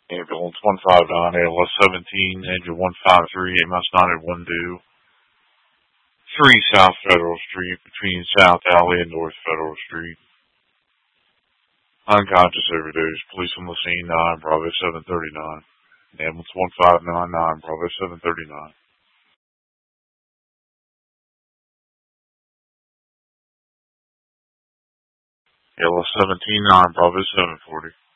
Ambulance 159, ALS 17, engine 153, MS 9 at 1 due. 3 South Federal Street, between South Alley and North Federal Street. Unconscious overdose. Police on the scene 9, Bravo 739. Ambulance 1599, Bravo 739. ALS 17, 9, Bravo 740.